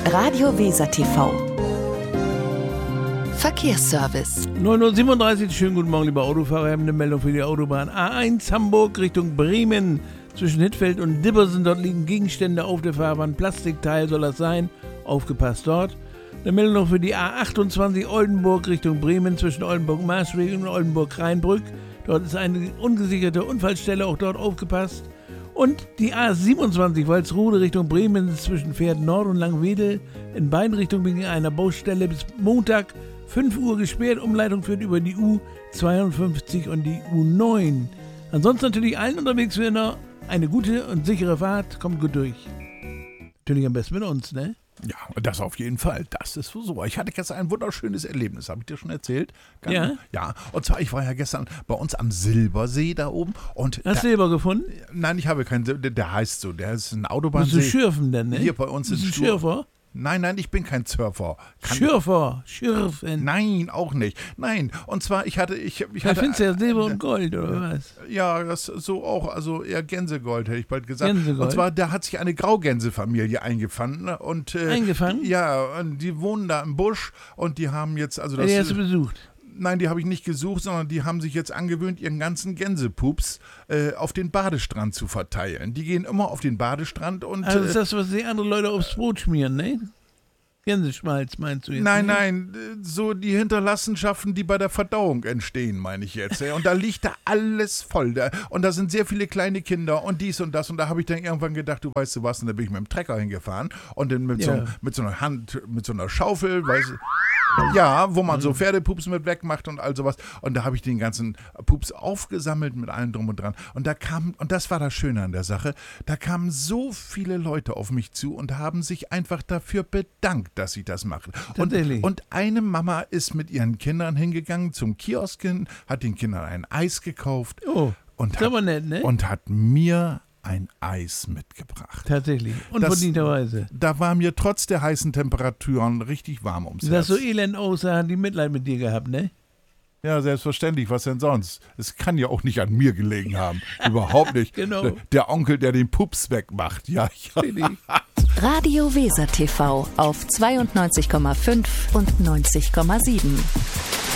Radio Weser TV. Verkehrsservice. 9:37 Uhr, schönen guten Morgen, liebe Autofahrer. Wir haben eine Meldung für die Autobahn A1 Hamburg Richtung Bremen. Zwischen Hittfeld und Dibbersen, dort liegen Gegenstände auf der Fahrbahn. Plastikteil soll das sein. Aufgepasst dort. Eine Meldung noch für die A28 Oldenburg Richtung Bremen zwischen Oldenburg-Maßweg und Oldenburg-Rheinbrück. Dort ist eine ungesicherte Unfallstelle, auch dort aufgepasst. Und die A27 Walsrode Richtung Bremen zwischen Pferd Nord und Langwedel. In beiden Richtungen wegen einer Baustelle bis Montag 5 Uhr gesperrt. Umleitung führt über die U52 und die U9. Ansonsten natürlich allen unterwegs für eine gute und sichere Fahrt. Kommt gut durch. Natürlich am besten mit uns, ne? Ja, das auf jeden Fall. Das ist so. Ich hatte gestern ein wunderschönes Erlebnis. Habe ich dir schon erzählt? Ja? Ja. Und zwar, ich war ja gestern bei uns am Silbersee da oben. Und hast du Silber gefunden? Nein, ich habe keinen Silber. Der heißt so. Der ist ein Autobahnsee. Bist du Schürfen denn, ne? Hier bei uns ist ein Schürfer? Nein, ich bin kein Surfer. Schürfen. Nein, auch nicht. Nein, und zwar, ich hatte... Da findest du ja Silber und Gold, oder was? Ja, das so auch, also eher Gänsegold, hätte ich bald gesagt. Gänsegold? Und zwar, da hat sich eine Graugänsefamilie eingefangen. Und, eingefangen? Ja, und die wohnen da im Busch und die haben jetzt... Also das, die hast du besucht? Nein, die habe ich nicht gesucht, sondern die haben sich jetzt angewöhnt, ihren ganzen Gänsepups auf den Badestrand zu verteilen. Die gehen immer auf den Badestrand und... Also ist das, was die anderen Leute aufs Brot schmieren, ne? Gänseschmalz meinst du jetzt? Nein, so die Hinterlassenschaften, die bei der Verdauung entstehen, meine ich jetzt. Und da liegt da alles voll. Und da sind sehr viele kleine Kinder und dies und das. Und da habe ich dann irgendwann gedacht, du weißt du was, und da bin ich mit dem Trecker hingefahren und dann mit so einer Schaufel, weißt du, ja, wo man so Pferdepups mit wegmacht und all sowas. Und da habe ich den ganzen Pups aufgesammelt mit allem drum und dran. Und das war das Schöne an der Sache, da kamen so viele Leute auf mich zu und haben sich einfach dafür bedankt, dass ich das mache. Und eine Mama ist mit ihren Kindern hingegangen zum Kiosk hin, hat den Kindern ein Eis gekauft und hat mir ein Eis mitgebracht. Tatsächlich. Unverdienterweise. Da war mir trotz der heißen Temperaturen richtig warm ums Herz. Das so elend aussah, hat die Mitleid mit dir gehabt, ne? Ja, selbstverständlich. Was denn sonst? Es kann ja auch nicht an mir gelegen haben. Überhaupt nicht. Genau. Der Onkel, der den Pups wegmacht. Ja. Radio Weser TV auf 92,5 und 90,7.